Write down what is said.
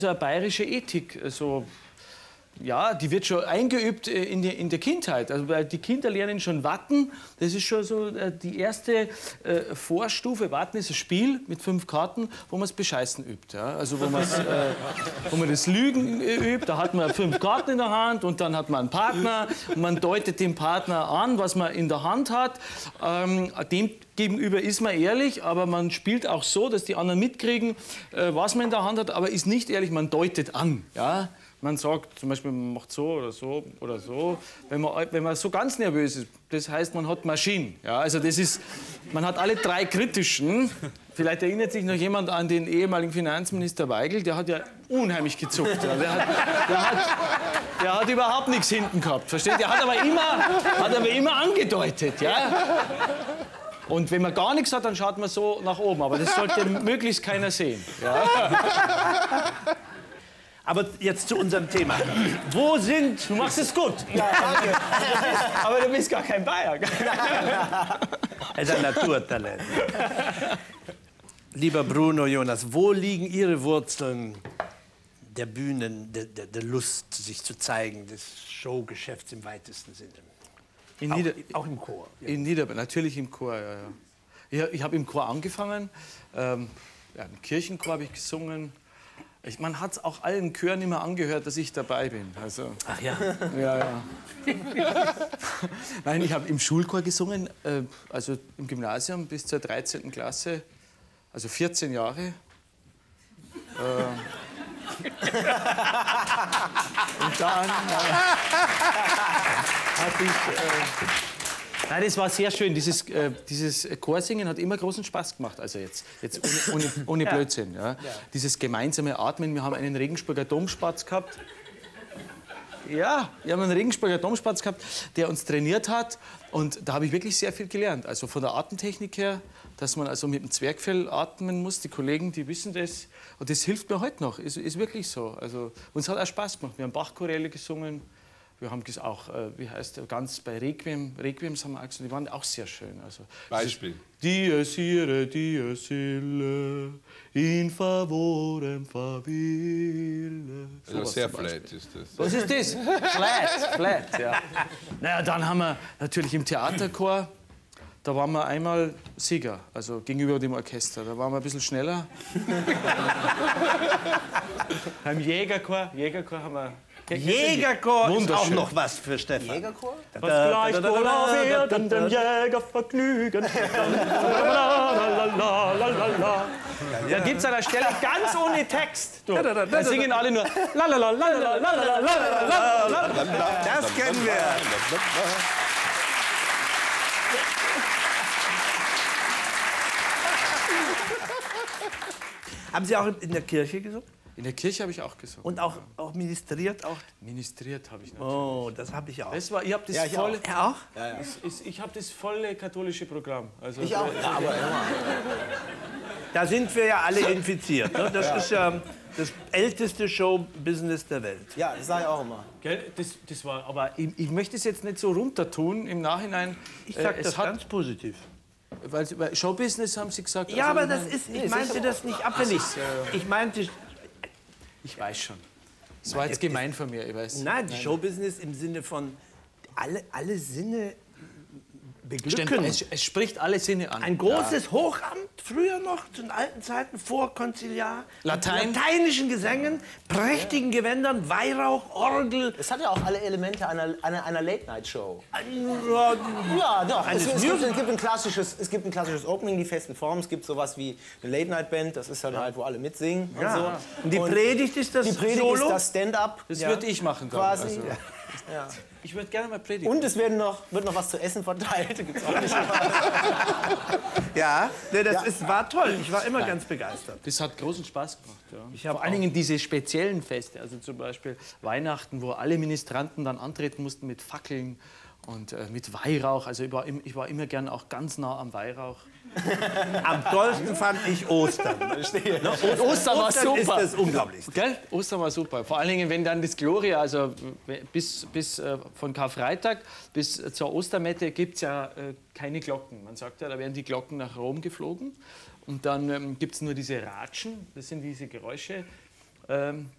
Eine bayerische Ethik, so, ja, die wird schon eingeübt in der Kindheit. Also, weil die Kinder lernen schon Watten. Das ist schon so die erste Vorstufe. Watten ist ein Spiel mit 5 Karten, wo man das Bescheißen übt. Ja? Also wo man das Lügen übt. Da hat man 5 Karten in der Hand und dann hat man einen Partner. Und man deutet dem Partner an, was man in der Hand hat. Dem gegenüber ist man ehrlich, aber man spielt auch so, dass die anderen mitkriegen, was man in der Hand hat, aber ist nicht ehrlich, man deutet an. Ja? Man sagt zum Beispiel, man macht so oder so oder so. Wenn man so ganz nervös ist, das heißt, man hat Maschinen. Ja? Also das ist, man hat alle 3 kritischen. Vielleicht erinnert sich noch jemand an den ehemaligen Finanzminister Weigel, der hat ja unheimlich gezuckt. Ja? Der hat überhaupt nichts hinten gehabt, versteht? Der hat aber immer angedeutet. Ja? Und wenn man gar nichts hat, dann schaut man so nach oben. Aber das sollte möglichst keiner sehen. Ja? Aber jetzt zu unserem Thema. Wo sind... Du machst es gut. Ja, danke. Aber du bist gar kein Bayer. Er ist ein Naturtalent. Lieber Bruno, Jonas, wo liegen Ihre Wurzeln der Bühnen, der Lust, sich zu zeigen, des Showgeschäfts im weitesten Sinne? Auch im Chor. Ja. In Niederbayern, natürlich im Chor, ja. Ich habe im Chor angefangen. Im Kirchenchor habe ich gesungen. Man hat es auch allen Chören immer angehört, dass ich dabei bin. Also, ach ja? Ja. Nein, ich habe im Schulchor gesungen, also im Gymnasium bis zur 13. Klasse, also 14 Jahre. Und dann hatte ich... Nein, das war sehr schön. Dieses Chorsingen hat immer großen Spaß gemacht. Also jetzt ohne Blödsinn. Ja. Dieses gemeinsame Atmen. Wir haben einen Regensburger Domspatz gehabt. Ja, wir haben einen Regensburger Domspatz gehabt, der uns trainiert hat. Und da habe ich wirklich sehr viel gelernt. Also von der Atemtechnik her, dass man also mit dem Zwerchfell atmen muss. Die Kollegen, die wissen das. Und das hilft mir heute noch. Ist wirklich so. Also, uns hat auch Spaß gemacht. Wir haben Bach-Choräle gesungen. Wir haben auch, wie heißt der, ganz bei Requiems haben wir auch gesungen, die waren auch sehr schön. Also, Beispiel. Dies ire, dies ille, in favorem faville. Also sehr flat ist das. Was ist das? Flat, ja. Naja, dann haben wir natürlich im Theaterchor, da waren wir einmal Sieger, also gegenüber dem Orchester. Da waren wir ein bisschen schneller. Beim Jägerchor haben wir... Jägerchor ist auch noch was für Stefan. Jägerchor? Was gleich wohl auf Erden dem Jäger vergnügen. Da gibt es an der Stelle ganz ohne Text. Da singen alle nur. Das kennen wir. Haben Sie auch in der Kirche gesungen? In der Kirche habe ich auch gesungen. Und auch ministriert? Auch? Ministriert habe ich natürlich. Oh, das habe ich auch. Ich habe das, ich volle, auch. Er auch? Ja. Ich habe das volle katholische Programm. Also, ich auch. Ja, aber immer. Da sind wir ja alle infiziert. Ne? Das ist ja das älteste Showbusiness der Welt. Ja, das sage ich auch immer. Gell? Das war, aber ich möchte es jetzt nicht so runtertun im Nachhinein. Ich sage das ganz positiv. Weil Showbusiness haben Sie gesagt. Ja, also, aber das ist, ich meinte das nicht abfällig. Ich meinte... Ich weiß schon. Das war jetzt gemein von mir, ich weiß. Nein, Showbusiness im Sinne von alle Sinne beglücken. Es spricht alle Sinne an. Ein großes Hochamt, früher noch, zu den alten Zeiten, vor Konziliar. Lateinischen Gesängen, prächtigen Gewändern, Weihrauch, Orgel. Es hat ja auch alle Elemente einer Late-Night-Show. Ja, doch. Es gibt ein klassisches Opening, die festen Formen. Es gibt sowas wie eine Late-Night-Band, das ist dann halt, wo alle mitsingen und so. Und die Predigt ist das Solo? Ist das Stand-up. Das würde ich machen dann. Quasi. Also. Ja. Ich würde gerne mal predigen. Und es wird noch was zu essen verteilt. Gibt's auch nicht. Ja, war toll. Ich war immer ganz begeistert. Das hat großen Spaß gemacht. Ja. Vor allen Dingen diese speziellen Feste, also zum Beispiel Weihnachten, wo alle Ministranten dann antreten mussten mit Fackeln und mit Weihrauch. Also ich war immer gern auch ganz nah am Weihrauch. Am tollsten fand ich Ostern. Und Ostern war super. Ist das unglaublich. Gell? Ostern war super. Vor allen Dingen, wenn dann das Gloria, also bis von Karfreitag bis zur Ostermette gibt es ja keine Glocken. Man sagt ja, da werden die Glocken nach Rom geflogen. Und dann gibt es nur diese Ratschen, das sind diese Geräusche,